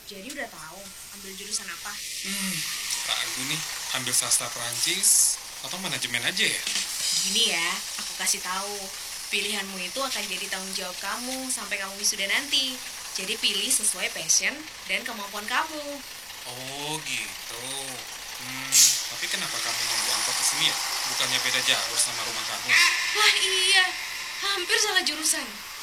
Jadi udah tahu ambil jurusan apa? Ragu nih, ambil sastra Perancis atau manajemen aja ya? Gini ya, aku kasih tahu. Pilihanmu itu akan jadi tanggung jawab kamu sampai kamu wisuda nanti. Jadi pilih sesuai passion dan kemampuan kamu. Oh gitu. Tapi kenapa kamu nunggu angkot ke sini ya? Bukannya beda jalur sama rumah kamu? Wah iya, hampir salah jurusan.